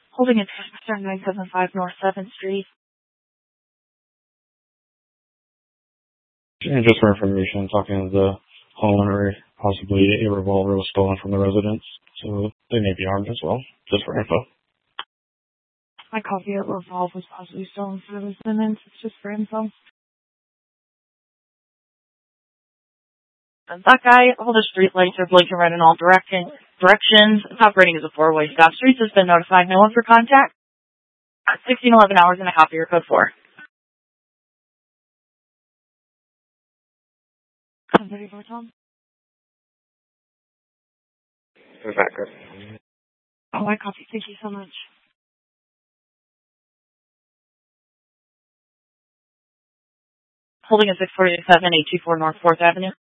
Holding a transporter 975 North 7th Street. And just for information, talking to the homeowner, possibly a revolver was stolen from the residence, so they may be armed as well, just for info. My copy of revolver was possibly stolen from the residence. It's just for info. That guy, all the street lights are blinking red in all directions. It's operating as a four-way stop. Streets has been notified. No one for contact. 1611 hours and a copy of code 4. I'm ready for Tom. Who's that, Chris? Oh, I copy. Thank you so much. Holding a 647 824 North 4th Avenue.